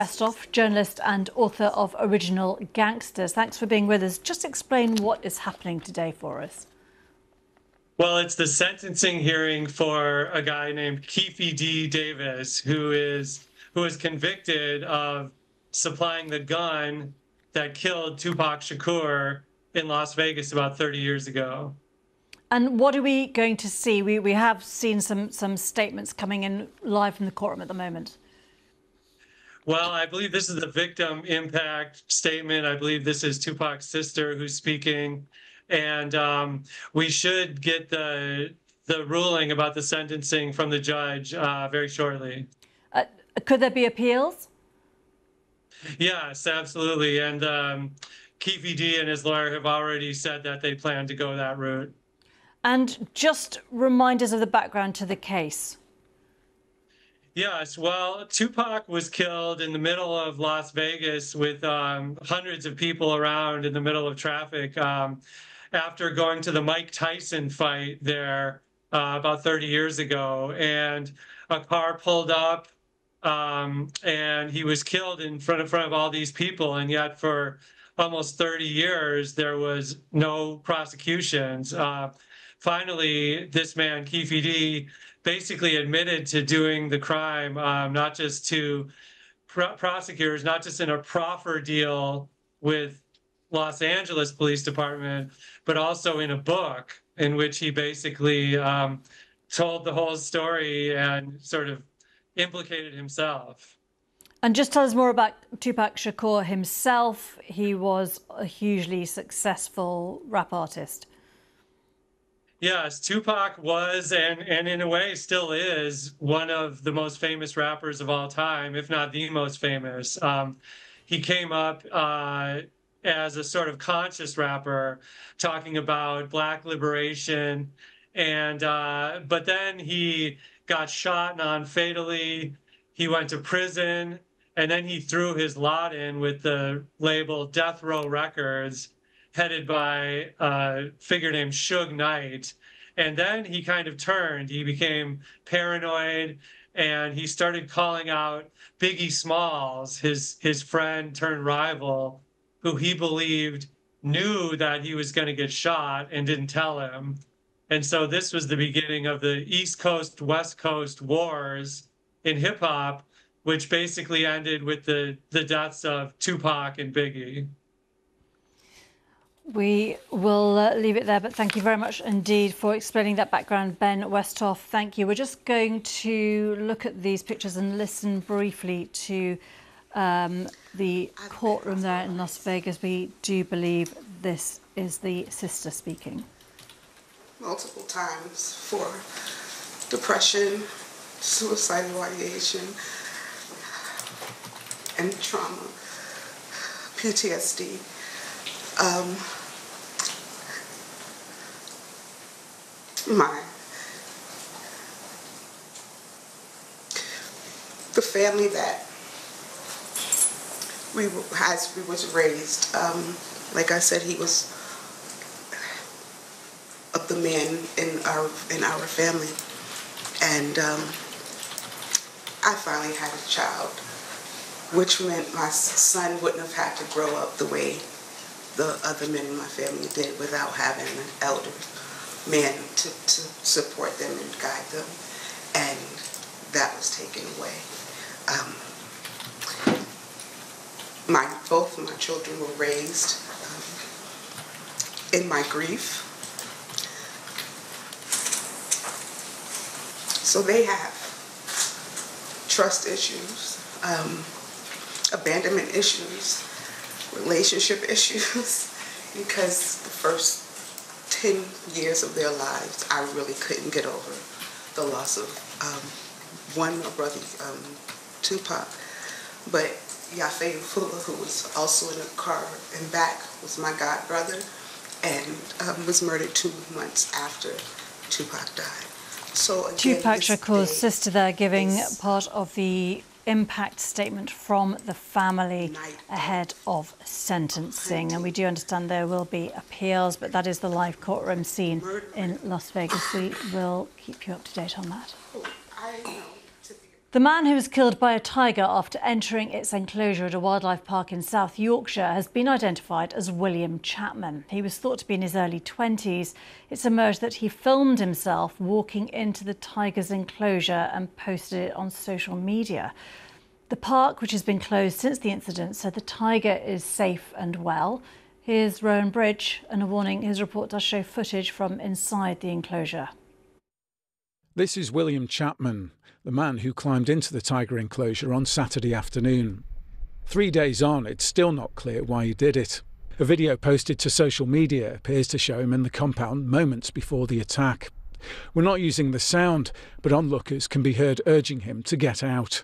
Westhoff, journalist and author of Original Gangsters. Thanks for being with us. Just explain what is happening today for us. Well, it's the sentencing hearing for a guy named Keffe D. Davis, who was convicted of supplying the gun that killed Tupac Shakur in Las Vegas about 30 years ago. And what are we going to see? We have seen some statements coming in live from the courtroom at the moment. Well, I believe this is the victim impact statement. I believe this is Tupac's sister who's speaking. And we should get the ruling about the sentencing from the judge very shortly. Could there be appeals? Yes, absolutely. And Keffe D and his lawyer have already said that they plan to go that route. And just remind us of the background to the case. Yes, well, Tupac was killed in the middle of Las Vegas with hundreds of people around in the middle of traffic after going to the Mike Tyson fight there about 30 years ago. And a car pulled up and he was killed in front of all these people. And yet for almost 30 years, there was no prosecutions. Finally, this man, Keffe D, basically admitted to doing the crime, not just to prosecutors, not just in a proffer deal with Los Angeles Police Department, but also in a book in which he basically told the whole story and sort of implicated himself. And just tell us more about Tupac Shakur himself. He was a hugely successful rap artist. Yes, Tupac was, and in a way still is, one of the most famous rappers of all time, if not the most famous. He came up as a sort of conscious rapper, talking about Black liberation, and but then he got shot non-fatally. He went to prison, and then he threw his lot in with the label Death Row Records, headed by a figure named Suge Knight. And then he kind of turned. He became paranoid, and he started calling out Biggie Smalls, his friend turned rival, who he believed knew that he was going to get shot and didn't tell him. And so this was the beginning of the East Coast, West Coast wars in hip hop, which basically ended with the deaths of Tupac and Biggie. We will leave it there, but thank you very much indeed for explaining that background, Ben Westhoff. Thank you. We're just going to look at these pictures and listen briefly to the courtroom there in Las Vegas. We do believe this is the sister speaking. Multiple times for depression, suicidal ideation, and trauma, PTSD. The family that we was raised, like I said, he was of the man in our family, and I finally had a child, which meant my son wouldn't have had to grow up the way the other men in my family did without having an elder man to support them and guide them, and that was taken away. Both of my children were raised in my grief, so they have trust issues, abandonment issues, relationship issues, because the first 10 years of their lives, I really couldn't get over the loss of one, my brother, Tupac, but Yafe Fuller, who was also in a car and back, was my god brother, and was murdered 2 months after Tupac died. So again, Tupac Shakur's sister there giving part of the impact statement from the family ahead of sentencing. And we do understand there will be appeals, but that is the live courtroom scene in Las Vegas. We will keep you up to date on that. The man who was killed by a tiger after entering its enclosure at a wildlife park in South Yorkshire has been identified as William Chapman. He was thought to be in his early 20s. It's emerged that he filmed himself walking into the tiger's enclosure and posted it on social media. The park, which has been closed since the incident, said the tiger is safe and well. Here's Rowan Bridge, and a warning, his report does show footage from inside the enclosure. This is William Chapman, the man who climbed into the tiger enclosure on Saturday afternoon. 3 days on, it's still not clear why he did it. A video posted to social media appears to show him in the compound moments before the attack. We're not using the sound, but onlookers can be heard urging him to get out.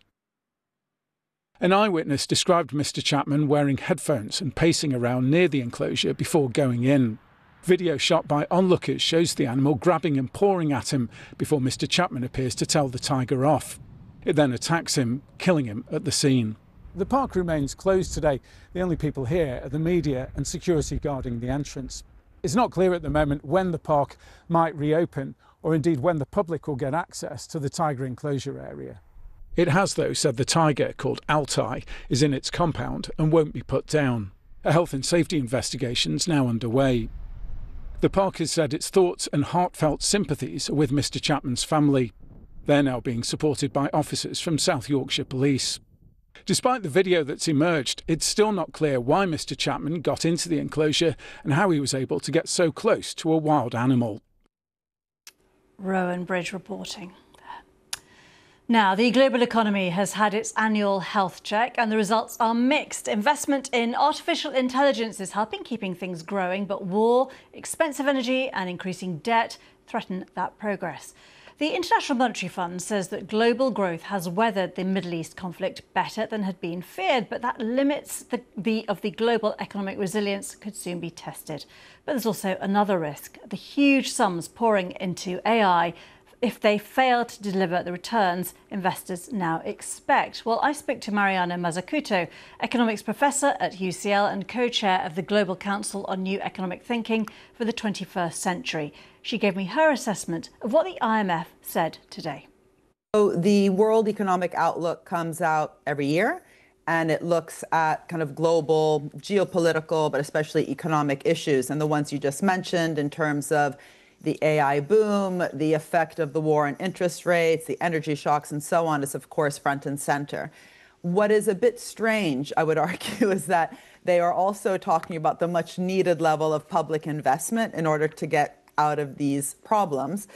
An eyewitness described Mr. Chapman wearing headphones and pacing around near the enclosure before going in. Video shot by onlookers shows the animal grabbing and pawing at him before Mr. Chapman appears to tell the tiger off. It then attacks him, killing him at the scene. The park remains closed today. The only people here are the media and security guarding the entrance. It's not clear at the moment when the park might reopen, or indeed when the public will get access to the tiger enclosure area. It has, though, said the tiger, called Altai, is in its compound and won't be put down. A health and safety investigation is now underway. The park has said its thoughts and heartfelt sympathies are with Mr. Chapman's family. They're now being supported by officers from South Yorkshire Police. Despite the video that's emerged, it's still not clear why Mr. Chapman got into the enclosure and how he was able to get so close to a wild animal. Rowan Bridge reporting. Now, the global economy has had its annual health check and the results are mixed. Investment in artificial intelligence is helping keeping things growing, but war, expensive energy and increasing debt threaten that progress. The International Monetary Fund says that global growth has weathered the Middle East conflict better than had been feared, but that limits of the global economic resilience could soon be tested. But there's also another risk, the huge sums pouring into AI if they fail to deliver the returns investors now expect. Well, I spoke to Mariana Mazzucato, economics professor at UCL and co-chair of the Global Council on New Economic Thinking for the 21st Century. She gave me her assessment of what the IMF said today. So the World Economic Outlook comes out every year, and it looks at kind of global geopolitical, but especially economic issues, and the ones you just mentioned in terms of the AI boom, the effect of the war on interest rates, the energy shocks, and so on is, of course, front and center. What is a bit strange, I would argue, is that they are also talking about the much needed level of public investment in order to get out of these problems.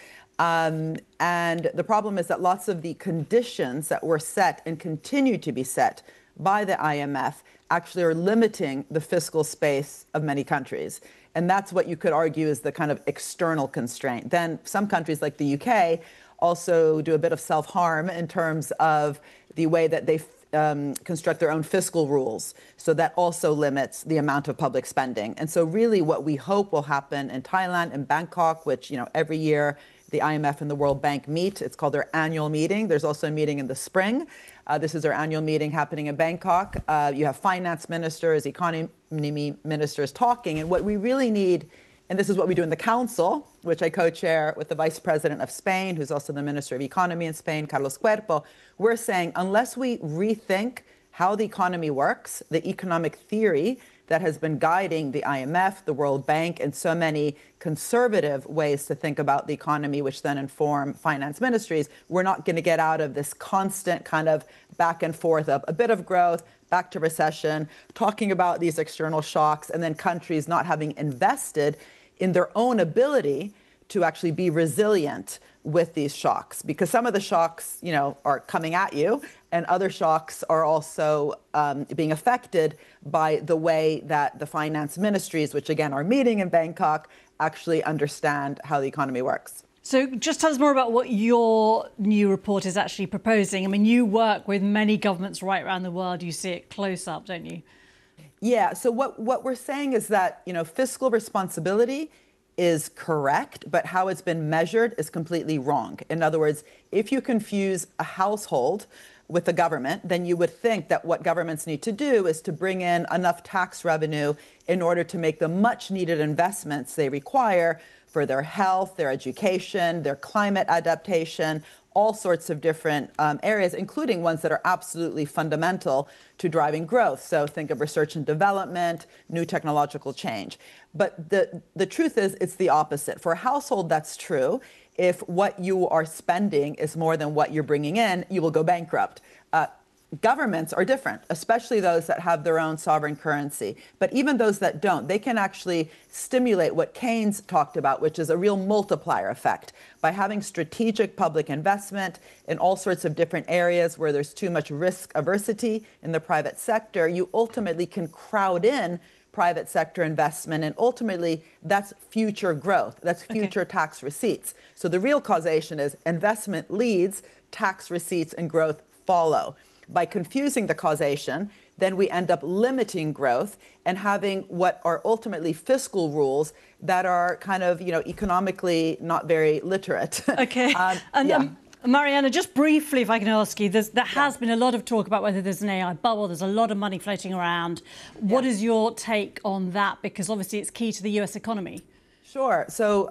And the problem is that lots of the conditions that were set and continue to be set by the IMF actually are limiting the fiscal space of many countries. And that's what you could argue is the kind of external constraint. Then some countries like the UK also do a bit of self-harm in terms of the way that they construct their own fiscal rules. So that also limits the amount of public spending. And so really what we hope will happen in Thailand and Bangkok, which, every year the IMF and the World Bank meet. It's called their annual meeting. There's also a meeting in the spring. This is their annual meeting happening in Bangkok. You have finance ministers, economy ministers talking. And what we really need, and this is what we do in the council, which I co-chair with the vice president of Spain, who's also the minister of economy in Spain, Carlos Cuerpo, we're saying unless we rethink how the economy works, the economic theory that has been guiding the IMF, the World Bank, and so many conservative ways to think about the economy, which then inform finance ministries, we're not going to get out of this constant kind of back and forth of a bit of growth, back to recession, talking about these external shocks, and then countries not having invested in their own ability to actually be resilient with these shocks, because some of the shocks, are coming at you, and other shocks are also being affected by the way that the finance ministries, which again are meeting in Bangkok, actually understand how the economy works. So just tell us more about what your new report is actually proposing. I mean, you work with many governments right around the world. You see it close up, don't you? Yeah, so what we're saying is that, fiscal responsibility is correct, but how it's been measured is completely wrong. In other words, if you confuse a household with the government, then you would think that what governments need to do is to bring in enough tax revenue in order to make the much needed investments they require for their health, their education, their climate adaptation, all sorts of different areas, including ones that are absolutely fundamental to driving growth. So think of research and development, new technological change. But the truth is, it's the opposite. For a household, that's true. If what you are spending is more than what you're bringing in, you will go bankrupt. Governments are different, especially those that have their own sovereign currency. But even those that don't, they can actually stimulate what Keynes talked about, which is a real multiplier effect. By having strategic public investment in all sorts of different areas where there's too much risk aversity in the private sector, you ultimately can crowd in private sector investment, and ultimately that's future growth, that's future tax receipts. So the real causation is investment leads, tax receipts and growth follow. By confusing the causation, then we end up limiting growth and having what are ultimately fiscal rules that are kind of, economically not very literate. Okay. Mariana, just briefly, if I can ask you, there has been a lot of talk about whether there's an AI bubble. There's a lot of money floating around. What is your take on that? Because obviously it's key to the US economy. Sure. So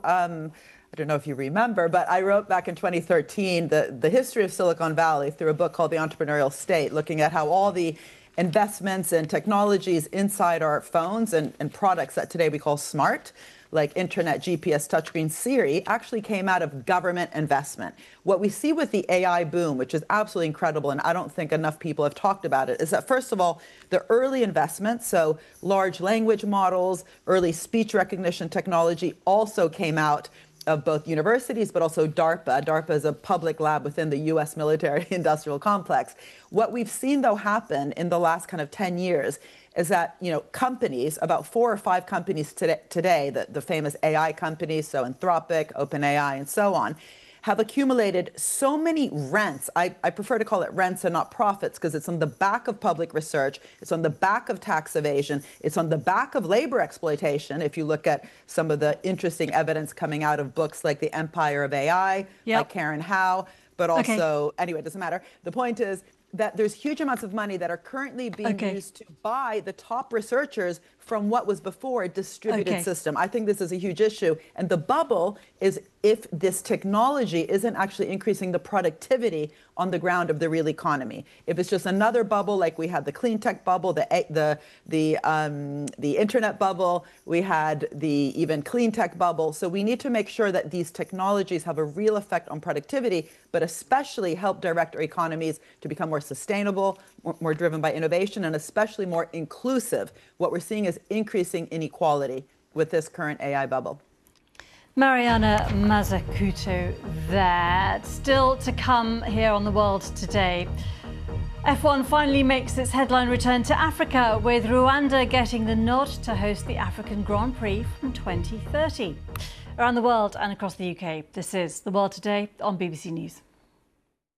I don't know if you remember, but I wrote back in 2013 the history of Silicon Valley through a book called The Entrepreneurial State, looking at how all the investments and technologies inside our phones and products that today we call smart, like internet, GPS, touchscreen, Siri, actually came out of government investment. What we see with the AI boom, which is absolutely incredible, and I don't think enough people have talked about it, is that first of all, the early investments, so large language models, early speech recognition technology, also came out of both universities, but also DARPA. DARPA is a public lab within the US military industrial complex. What we've seen, though, happen in the last kind of 10 years is that, companies, about 4 or 5 companies today, the famous AI companies, so Anthropic, OpenAI, and so on, have accumulated so many rents. I prefer to call it rents and not profits, because it's on the back of public research, it's on the back of tax evasion, it's on the back of labor exploitation. If you look at some of the interesting evidence coming out of books like The Empire of AI, by Karen Howe, but also, anyway, it doesn't matter. The point is that there's huge amounts of money that are currently being used to buy the top researchers from what was before a distributed system. I think this is a huge issue. And the bubble is if this technology isn't actually increasing the productivity on the ground of the real economy. If it's just another bubble, like we had the clean tech bubble, the internet bubble, we had the even clean tech bubble. So we need to make sure that these technologies have a real effect on productivity, but especially help direct our economies to become more sustainable, more driven by innovation, and especially more inclusive. What we're seeing is increasing inequality with this current AI bubble. Mariana Mazzucato there. Still to come here on The World Today. F1 finally makes its headline return to Africa, with Rwanda getting the nod to host the African Grand Prix from 2030. Around the world and across the UK, this is The World Today on BBC News.